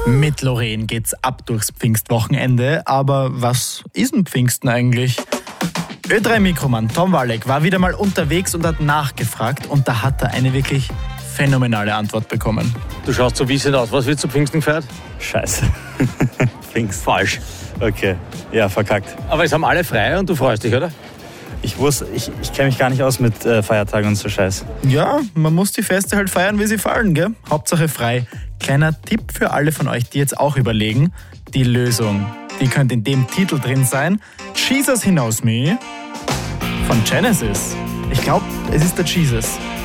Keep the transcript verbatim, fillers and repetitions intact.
Mit Lorraine geht's ab durchs Pfingstwochenende. Aber was ist ein Pfingsten eigentlich? Ö drei Mikroman Tom Walek war wieder mal unterwegs und hat nachgefragt. Und da hat er eine wirklich phänomenale Antwort bekommen. Du schaust so wiesend aus. Was wird zu Pfingsten gefeiert? Scheiße. Pfingst. Falsch. Okay, ja, verkackt. Aber es haben alle frei und du freust dich, oder? Ich wusste, ich, ich kenne mich gar nicht aus mit äh, Feiertagen und so Scheiß. Ja, man muss die Feste halt feiern, wie sie fallen, gell? Hauptsache frei. Kleiner Tipp für alle von euch, die jetzt auch überlegen. Die Lösung, die könnte in dem Titel drin sein. Jesus He Knows Me von Genesis. Ich glaube, es ist der Jesus.